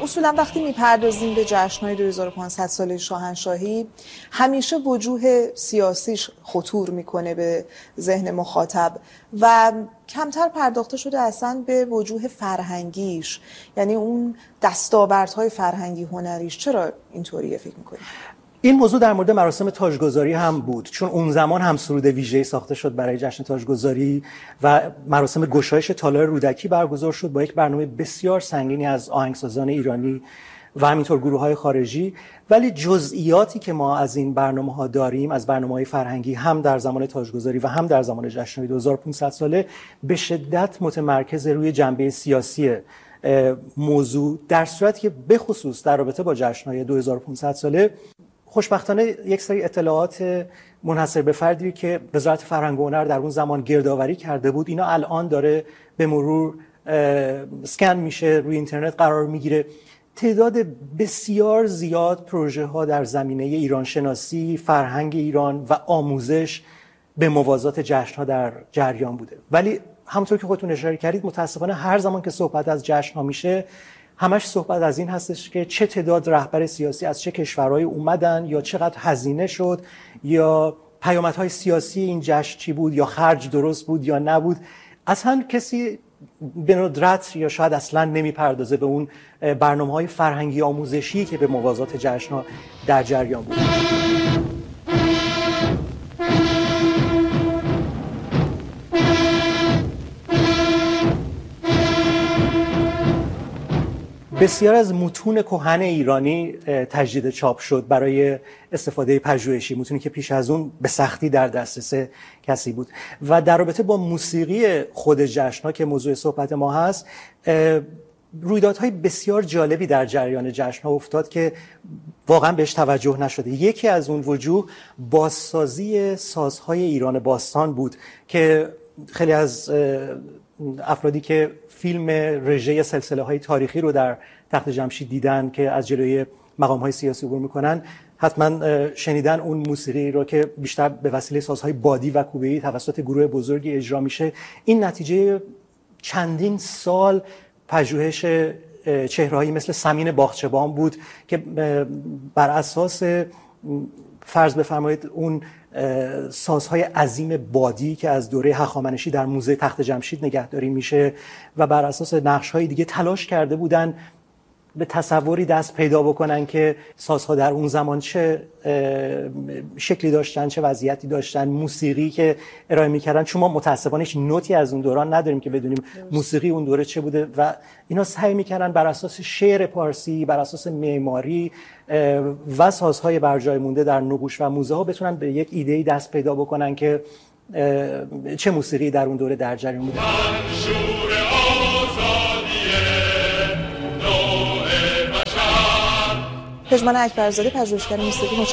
اصولا وقتی میپردازیم به جشن‌های 2500 ساله شاهنشاهی همیشه وجوه سیاسیش خطور میکنه به ذهن مخاطب و کمتر پرداخته شده اصلا به وجوه فرهنگیش، یعنی اون دستاوردهای فرهنگی هنریش. چرا اینطوریه فکر میکنید؟ این موضوع در مورد مراسم تاجگذاری هم بود، چون اون زمان هم سرود ویژه‌ای ساخته شد برای جشن تاجگذاری و مراسم گشایش تالار رودکی برگزار شد با یک برنامه بسیار سنگینی از آهنگسازان ایرانی و همینطور گروه‌های خارجی. ولی جزئیاتی که ما از این برنامه‌ها داریم، از برنامه‌های فرهنگی، هم در زمان تاجگذاری و هم در زمان جشن‌های 2500 ساله، به شدت متمرکز روی جنبه سیاسی موضوع، در صورتی که به خصوص در رابطه با جشن‌های 2500 ساله خوشبختانه یک سری اطلاعات منحصر به فردی که وزارت فرهنگ و هنر در اون زمان گردآوری کرده بود، اینا الان داره به مرور اسکن میشه، روی اینترنت قرار میگیره. تعداد بسیار زیاد پروژه ها در زمینه ایران شناسی، فرهنگ ایران و آموزش به موازات جشن ها در جریان بوده. ولی همونطور که خودتون اشاره کردید، متاسفانه هر زمان که صحبت از جشن ها میشه، همش صحبت از این هستش که چه تعداد رهبر سیاسی از چه کشورهایی اومدن، یا چقدر هزینه شد، یا پیامدهای سیاسی این جشن چی بود، یا خرج درست بود یا نبود. اصلا کسی به ندرت یا شاید اصلا نمیپردازه به اون برنامه‌های فرهنگی آموزشی که به موازات جشن‌ها در جریان بود. بسیار از متون کهن ایرانی تجدید چاپ شد برای استفاده پژوهشی، متونی که پیش از اون به سختی در دسترس کسی بود. و در رابطه با موسیقی خود جشن‌ها که موضوع صحبت ما هست، رویدادهای بسیار جالبی در جریان جشن‌ها افتاد که واقعا بهش توجه نشده. یکی از اون وجوه بازسازی سازهای ایران باستان بود که خیلی از افرادی که فیلم رژه سلسله‌های تاریخی رو در تخت جمشید دیدن که از جلوی مقام‌های سیاسی عبور می‌کنن، حتما شنیدن اون موسیقی رو که بیشتر به وسیله سازهای بادی و کوبه‌ای توسط گروه بزرگی اجرا میشه. این نتیجه چندین سال پژوهش چهره‌هایی مثل سمین باغچبان بود که بر اساس فرض بفرمایید اون سازهای عظیم بادی که از دوره هخامنشی در موزه تخت جمشید نگهداری میشه و بر اساس نقش‌های دیگه تلاش کرده بودن به تصوری دست پیدا بکنن که سازها در اون زمان چه شکلی داشتن، چه وضعیتی داشتن، موسیقی که ارائه میکردن. چون ما متاسفانه هیچ نوتی از اون دوران نداریم که بدونیم موسیقی اون دوره چه بوده و اینا سعی میکردن بر اساس شعر پارسی، بر اساس معماری و سازهای برجای مونده در نقوش و موزه ها بتونن به یک ایده‌ای دست پیدا بکنن که چه موسیقی در اون دوره در جریان بوده. پژمان اکبرزاده، پژوهشگر موسیقی